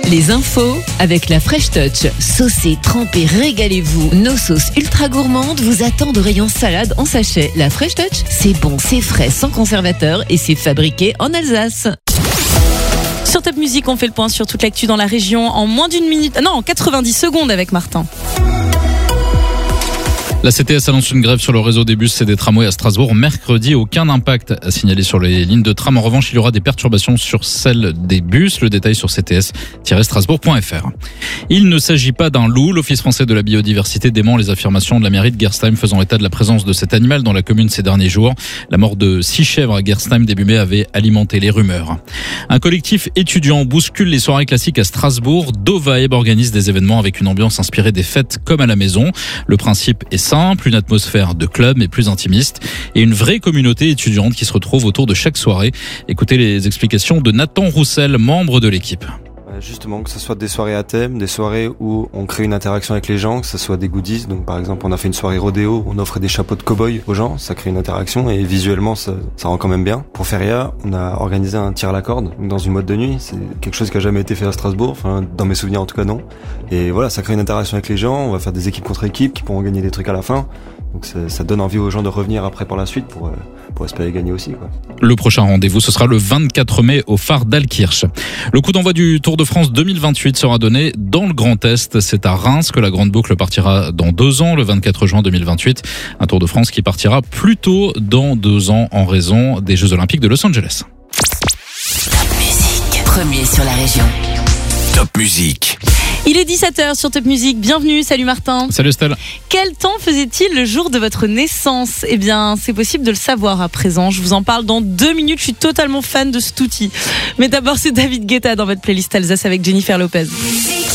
Les infos avec la Fresh Touch. Saucez, trempez, régalez-vous. Nos sauces ultra gourmandes vous attendent au rayon salade en sachet. La Fresh Touch, c'est bon, c'est frais, sans conservateur et c'est fabriqué en Alsace. Sur Top Music, on fait le point sur toute l'actu dans la région en moins d'une minute. Non, en 90 secondes avec Martin. La CTS annonce une grève sur le réseau des bus et des tramways à Strasbourg. Mercredi, aucun impact à signaler sur les lignes de tram. En revanche, il y aura des perturbations sur celles des bus. Le détail sur cts-strasbourg.fr. Il ne s'agit pas d'un loup. L'Office français de la biodiversité dément les affirmations de la mairie de Gerstheim faisant état de la présence de cet animal dans la commune ces derniers jours. La mort de 6 chèvres à Gerstheim début mai avait alimenté les rumeurs. Un collectif étudiant bouscule les soirées classiques à Strasbourg. Dovaeb organise des événements avec une ambiance inspirée des fêtes comme à la maison. Le principe est simple, une atmosphère de club mais plus intimiste et une vraie communauté étudiante qui se retrouve autour de chaque soirée. Écoutez les explications de Nathan Roussel, membre de l'équipe. Justement, que ce soit des soirées à thème, des soirées où on crée une interaction avec les gens, que ce soit des goodies. Donc par exemple, on a fait une soirée rodéo, on offre des chapeaux de cow-boy aux gens, ça crée une interaction et visuellement ça rend quand même bien. Pour Feria, on a organisé un tir à la corde dans une boîte de nuit. C'est quelque chose qui a jamais été fait à Strasbourg, enfin dans mes souvenirs en tout cas non. Et voilà, ça crée une interaction avec les gens, on va faire des équipes contre équipes qui pourront gagner des trucs à la fin. Donc ça donne envie aux gens de revenir après par la suite pour espérer gagner aussi, quoi. Le prochain rendez-vous, ce sera le 24 mai au phare d'Alkirch. Le coup d'envoi du Tour de France 2028 sera donné dans le Grand Est. C'est à Reims que la grande boucle partira dans 2 ans, le 24 juin 2028. Un Tour de France qui partira plus tôt dans 2 ans en raison des Jeux Olympiques de Los Angeles. Top Music, premier sur la région. Top Music. Il est 17h sur Top Music. Bienvenue, salut Martin. Salut Estelle. Quel temps faisait-il le jour de votre naissance ? Eh bien, c'est possible de le savoir à présent. Je vous en parle dans 2 minutes. Je suis totalement fan de cet outil. Mais d'abord, c'est David Guetta dans votre playlist Alsace avec Jennifer Lopez.